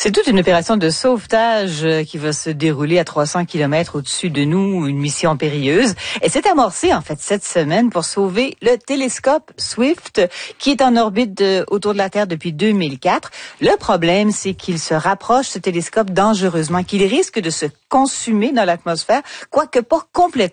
C'est toute une opération de sauvetage qui va se dérouler à 300 km au-dessus de nous, une mission périlleuse. Et c'est amorcé en fait cette semaine pour sauver le télescope Swift qui est en orbite autour de la Terre depuis 2004. Le problème, c'est qu'il se rapproche, ce télescope, dangereusement, qu'il risque de se consumer dans l'atmosphère, quoique pas complètement.